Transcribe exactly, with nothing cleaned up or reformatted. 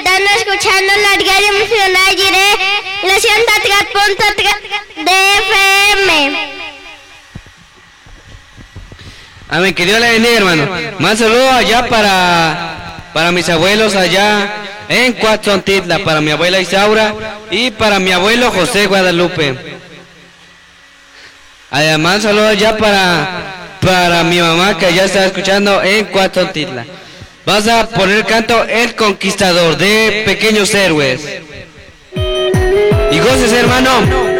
están escuchando la radio emocional Giré, la ciento tres punto tres de F M. Amén, que Dios le bendiga, hermano. Más saludos allá para, para mis abuelos allá en Cuatzontitla, para mi abuela Isaura y para mi abuelo José Guadalupe. Además, saludos allá para, para mi mamá que ya está escuchando en Cuatzontitla. Vas a poner el canto El Conquistador de Pequeños Héroes. Y goces, hermano.